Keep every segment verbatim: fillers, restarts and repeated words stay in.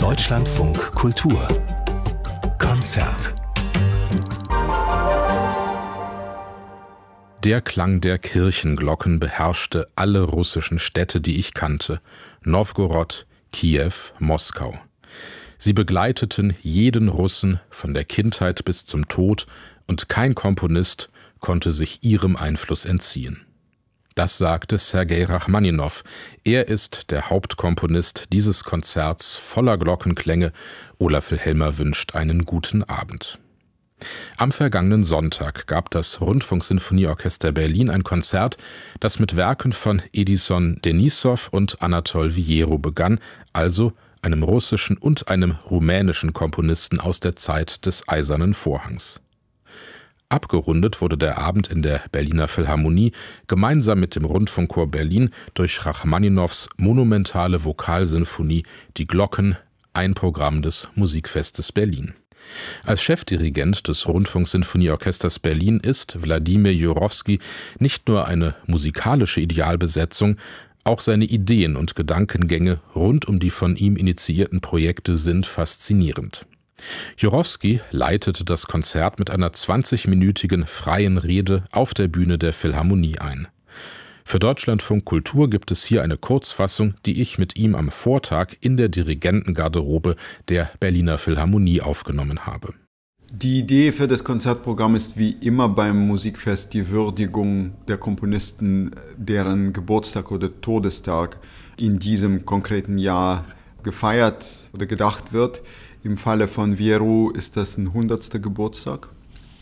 Deutschlandfunk Kultur Konzert. Der Klang der Kirchenglocken beherrschte alle russischen Städte, die ich kannte: Nowgorod, Kiew, Moskau. Sie begleiteten jeden Russen von der Kindheit bis zum Tod, und kein Komponist konnte sich ihrem Einfluss entziehen. Das sagte Sergei Rachmaninow. Er ist der Hauptkomponist dieses Konzerts voller Glockenklänge. Olaf Wilhelmer wünscht einen guten Abend. Am vergangenen Sonntag gab das Rundfunksinfonieorchester Berlin ein Konzert, das mit Werken von Edison Denisov und Anatol Vieru begann, also einem russischen und einem rumänischen Komponisten aus der Zeit des Eisernen Vorhangs. Abgerundet wurde der Abend in der Berliner Philharmonie gemeinsam mit dem Rundfunkchor Berlin durch Rachmaninows monumentale Vokalsinfonie Die Glocken, ein Programm des Musikfestes Berlin. Als Chefdirigent des Rundfunksinfonieorchesters Berlin ist Wladimir Jurowski nicht nur eine musikalische Idealbesetzung, auch seine Ideen und Gedankengänge rund um die von ihm initiierten Projekte sind faszinierend. Jurowski leitete das Konzert mit einer zwanzigminütigen freien Rede auf der Bühne der Philharmonie ein. Für Deutschlandfunk Kultur gibt es hier eine Kurzfassung, die ich mit ihm am Vortag in der Dirigentengarderobe der Berliner Philharmonie aufgenommen habe. Die Idee für das Konzertprogramm ist wie immer beim Musikfest die Würdigung der Komponisten, deren Geburtstag oder Todestag in diesem konkreten Jahr gefeiert oder gedacht wird. Im Falle von Vieru ist das ein hundertster Geburtstag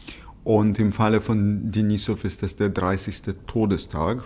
und im Falle von Denisov ist das der dreißigste Todestag.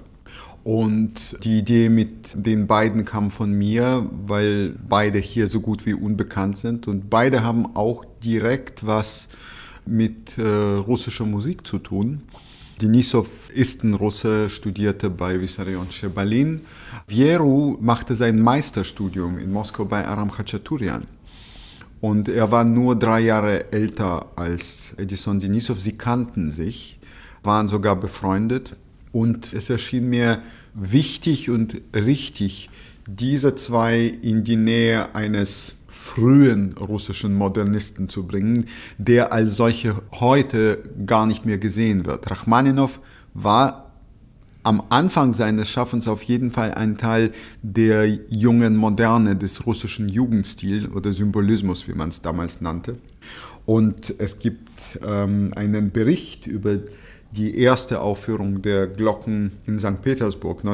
Und die Idee mit den beiden kam von mir, weil beide hier so gut wie unbekannt sind und beide haben auch direkt was mit äh, russischer Musik zu tun. Denisov ist ein Russe, studierte bei Vissarion Shebalin. Vieru machte sein Meisterstudium in Moskau bei Aram Khachaturian. Und er war nur drei Jahre älter als Edison Denisov. Sie kannten sich, waren sogar befreundet. Und es erschien mir wichtig und richtig, diese zwei in die Nähe eines frühen russischen Modernisten zu bringen, der als solche heute gar nicht mehr gesehen wird. Rachmaninow war am Anfang seines Schaffens auf jeden Fall ein Teil der jungen Moderne, des russischen Jugendstils oder Symbolismus, wie man es damals nannte. Und es gibt ähm, einen Bericht über die erste Aufführung der Glocken in Sankt Petersburg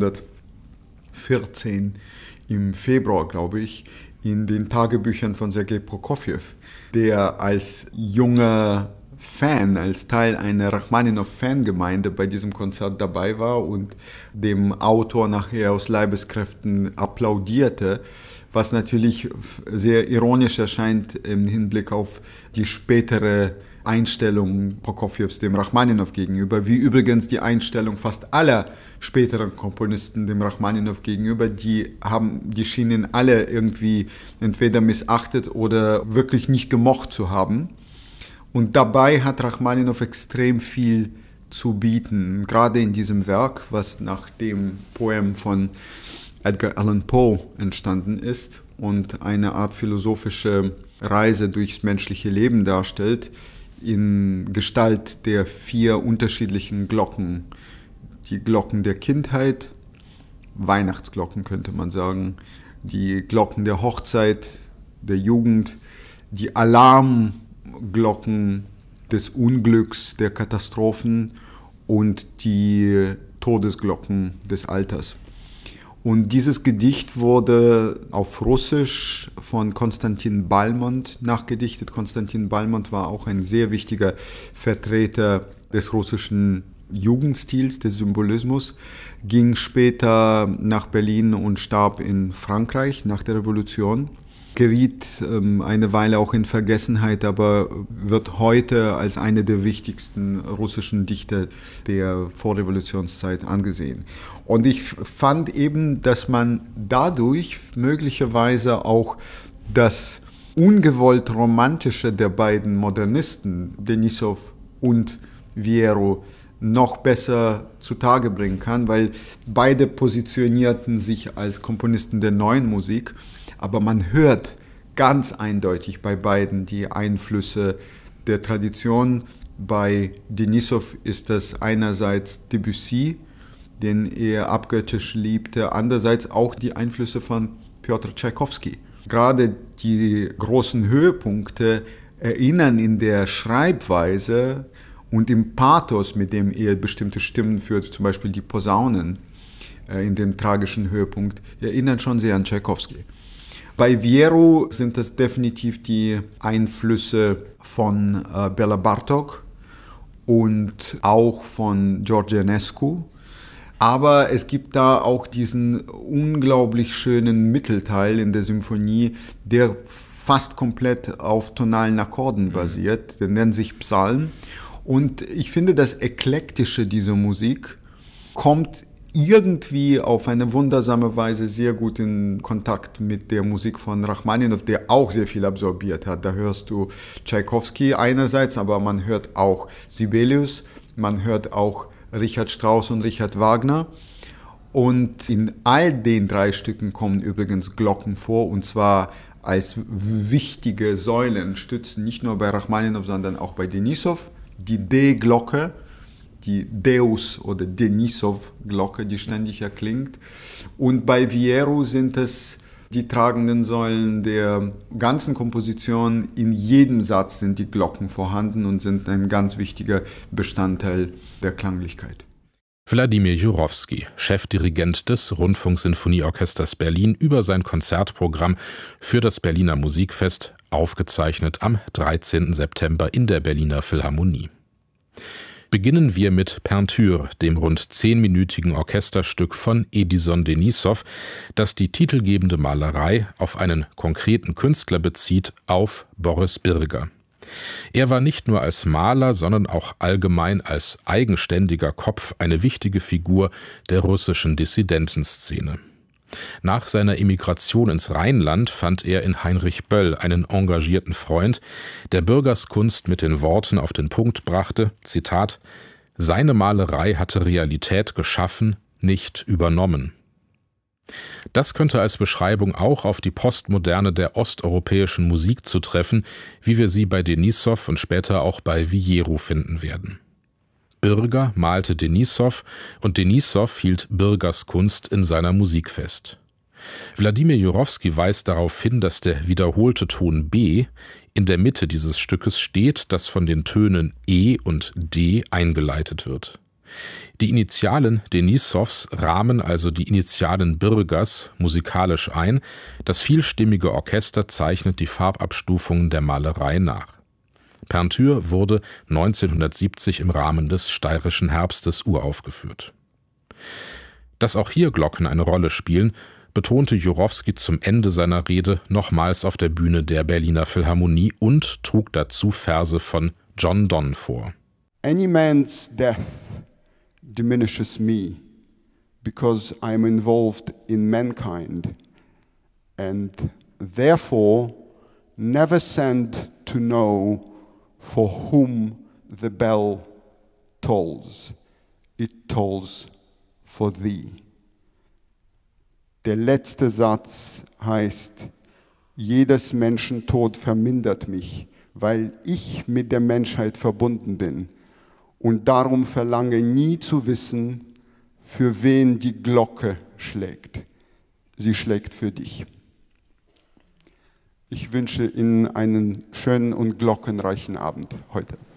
neunzehnhundertvierzehn im Februar, glaube ich, in den Tagebüchern von Sergei Prokofjew, der als junger Fan, als Teil einer Rachmaninow-Fangemeinde bei diesem Konzert dabei war und dem Autor nachher aus Leibeskräften applaudierte, was natürlich sehr ironisch erscheint im Hinblick auf die spätere Einstellung Prokofjews dem Rachmaninow gegenüber, wie übrigens die Einstellung fast aller späteren Komponisten dem Rachmaninow gegenüber, die haben, die schienen alle irgendwie entweder missachtet oder wirklich nicht gemocht zu haben. Und dabei hat Rachmaninow extrem viel zu bieten, gerade in diesem Werk, was nach dem Poem von Edgar Allan Poe entstanden ist und eine Art philosophische Reise durchs menschliche Leben darstellt, in Gestalt der vier unterschiedlichen Glocken. Die Glocken der Kindheit, Weihnachtsglocken könnte man sagen, die Glocken der Hochzeit, der Jugend, die Alarmglocken des Unglücks, der Katastrophen und die Todesglocken des Alters. Und dieses Gedicht wurde auf Russisch von Konstantin Balmont nachgedichtet. Konstantin Balmont war auch ein sehr wichtiger Vertreter des russischen Jugendstils, des Symbolismus, ging später nach Berlin und starb in Frankreich nach der Revolution. Geriet ähm, eine Weile auch in Vergessenheit, aber wird heute als einer der wichtigsten russischen Dichter der Vorrevolutionszeit angesehen. Und ich fand eben, dass man dadurch möglicherweise auch das ungewollt Romantische der beiden Modernisten, Denisov und Vieru, noch besser zutage bringen kann, weil beide positionierten sich als Komponisten der neuen Musik, aber man hört ganz eindeutig bei beiden die Einflüsse der Tradition. Bei Denisov ist das einerseits Debussy, den er abgöttisch liebte, andererseits auch die Einflüsse von Piotr Tschaikowski. Gerade die großen Höhepunkte erinnern in der Schreibweise und im Pathos, mit dem er bestimmte Stimmen führt, zum Beispiel die Posaunen in dem tragischen Höhepunkt, erinnern schon sehr an Tschaikowski. Bei Vieru sind es definitiv die Einflüsse von äh, Bela Bartok und auch von George Enescu. Aber es gibt da auch diesen unglaublich schönen Mittelteil in der Symphonie, der fast komplett auf tonalen Akkorden basiert. Der nennt sich Psalm. Und ich finde, das Eklektische dieser Musik kommt irgendwie auf eine wundersame Weise sehr gut in Kontakt mit der Musik von Rachmaninow, der auch sehr viel absorbiert hat. Da hörst du Tschaikowski einerseits, aber man hört auch Sibelius, man hört auch Richard Strauss und Richard Wagner. Und in all den drei Stücken kommen übrigens Glocken vor, und zwar als wichtige Säulen, stützen nicht nur bei Rachmaninow, sondern auch bei Denisov. Die D-Glocke, die Deus- oder Denisov-Glocke, die ständig erklingt. Und bei Vieru sind es die tragenden Säulen der ganzen Komposition. In jedem Satz sind die Glocken vorhanden und sind ein ganz wichtiger Bestandteil der Klanglichkeit. Wladimir Jurowski, Chefdirigent des Rundfunksinfonieorchesters Berlin, über sein Konzertprogramm für das Berliner Musikfest, aufgezeichnet am dreizehnten September in der Berliner Philharmonie. Beginnen wir mit Peinture, dem rund zehnminütigen Orchesterstück von Edison Denisov, das die titelgebende Malerei auf einen konkreten Künstler bezieht, auf Boris Birger. Er war nicht nur als Maler, sondern auch allgemein als eigenständiger Kopf eine wichtige Figur der russischen Dissidentenszene. Nach seiner Emigration ins Rheinland fand er in Heinrich Böll einen engagierten Freund, der Birgers Kunst mit den Worten auf den Punkt brachte, Zitat, »Seine Malerei hatte Realität geschaffen, nicht übernommen.« Das könnte als Beschreibung auch auf die Postmoderne der osteuropäischen Musik zutreffen, wie wir sie bei Denisov und später auch bei Vieru finden werden. Birger malte Denisov und Denisov hielt Birgers Kunst in seiner Musik fest. Wladimir Jurowski weist darauf hin, dass der wiederholte Ton B in der Mitte dieses Stückes steht, das von den Tönen E und D eingeleitet wird. Die Initialen Denisovs rahmen also die Initialen Birgers musikalisch ein, das vielstimmige Orchester zeichnet die Farbabstufungen der Malerei nach. Peinture wurde neunzehnhundertsiebzig im Rahmen des Steirischen Herbstes uraufgeführt. Dass auch hier Glocken eine Rolle spielen, betonte Jurowski zum Ende seiner Rede nochmals auf der Bühne der Berliner Philharmonie und trug dazu Verse von John Donne vor. Any man's death diminishes me because I am involved in mankind and therefore never sent to know for whom the bell tolls. It tolls for thee. Der letzte Satz heißt, jedes Menschen Tod vermindert mich, weil ich mit der Menschheit verbunden bin und darum verlange nie zu wissen, für wen die Glocke schlägt. Sie schlägt für dich. Ich wünsche Ihnen einen schönen und glockenreichen Abend heute.